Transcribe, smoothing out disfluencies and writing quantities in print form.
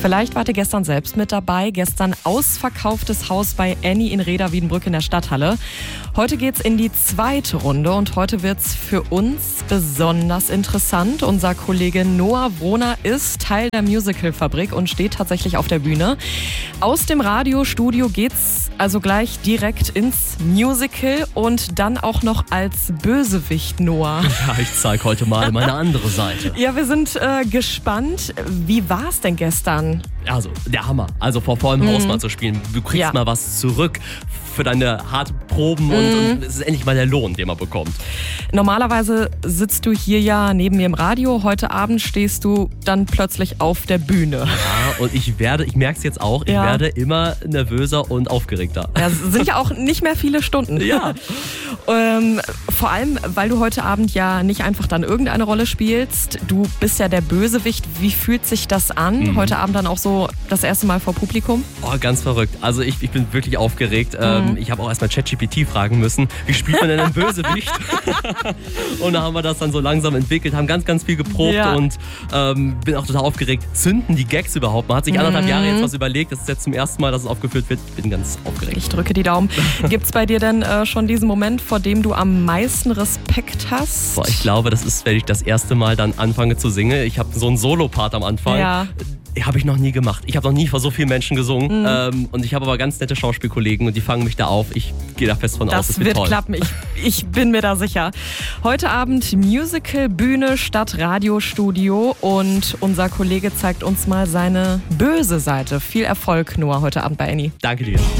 Vielleicht wart ihr gestern selbst mit dabei. Gestern ausverkauftes Haus bei Annie in Reda-Wiedenbrück in der Stadthalle. Heute geht's in die zweite Runde und heute wird's für uns besonders interessant. Unser Kollege Noah Wrohner ist Teil der Musicalfabrik und steht tatsächlich auf der Bühne. Aus dem Radiostudio geht's also gleich direkt ins Musical und dann auch noch als Bösewicht, Noah. Ja, ich zeige heute mal meine andere Seite. Ja, wir sind gespannt. Wie war's denn gestern? Also, der Hammer. Also vor vollem Haus mal zu spielen. Du kriegst mal was zurück für deine harten Proben und es ist endlich mal der Lohn, den man bekommt. Normalerweise sitzt du hier ja neben mir im Radio. Heute Abend stehst du dann plötzlich auf der Bühne. Ja, und ich merke es jetzt auch, ich werde immer nervöser und aufgeregter. Ja, es sind ja auch nicht mehr viele Stunden. Ja. Vor allem, weil du heute Abend ja nicht einfach dann irgendeine Rolle spielst. Du bist ja der Bösewicht. Wie fühlt sich das an? Heute Abend dann auch so das erste Mal vor Publikum? Oh, ganz verrückt. Also ich bin wirklich aufgeregt. Ich habe auch erstmal ChatGPT fragen müssen, wie spielt man denn einen Bösewicht? Und da haben wir das dann so langsam entwickelt, haben ganz, ganz viel geprobt und bin auch total aufgeregt. Zünden die Gags überhaupt? Man hat sich 1,5 Jahre jetzt was überlegt. Das ist jetzt zum ersten Mal, dass es aufgeführt wird. Ich bin ganz aufgeregt. Ich drücke die Daumen. Gibt's bei dir denn schon diesen Moment, vor dem du am meisten Respekt hast? Boah, ich glaube, das ist, wenn ich das erste Mal dann anfange zu singen. Ich habe so einen Solo-Part am Anfang. Ja. Habe ich noch nie gemacht. Ich habe noch nie vor so vielen Menschen gesungen. Und ich habe aber ganz nette Schauspielkollegen und die fangen mich da auf. Ich gehe da fest von aus. Das wird toll. klappen. Ich bin mir da sicher. Heute Abend Musical, Bühne statt Radiostudio und unser Kollege zeigt uns mal seine böse Seite. Viel Erfolg, Noah, heute Abend bei Annie. Danke dir.